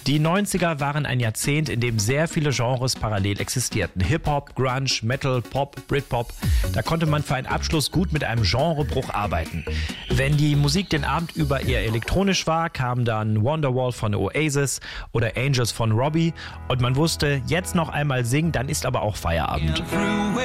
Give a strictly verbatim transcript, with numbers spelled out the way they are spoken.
Die neunziger waren ein Jahrzehnt, in dem sehr viele Genres parallel existierten. Hip-Hop, Grunge, Metal, Pop, Britpop. Da konnte man für einen Abschluss gut mit einem Genrebruch arbeiten. Wenn die Musik den Abend über eher elektronisch war, kam dann Wonderwall von Oasis oder Angels von Robbie und man wusste, jetzt noch einmal singen, dann ist aber auch Feierabend.